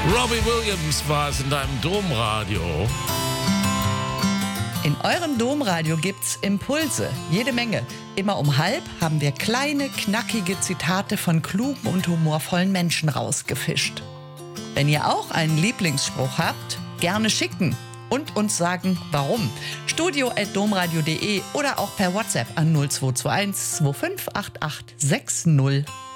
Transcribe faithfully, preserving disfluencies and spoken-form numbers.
Robbie Williams war es in deinem Domradio. In eurem Domradio gibt's Impulse, jede Menge. Immer um halb haben wir kleine, knackige Zitate von klugen und humorvollen Menschen rausgefischt. Wenn ihr auch einen Lieblingsspruch habt, gerne schicken und uns sagen, warum. studio at domradio punkt de oder auch per WhatsApp an null zwei zwei eins zwei fünf acht acht sechs null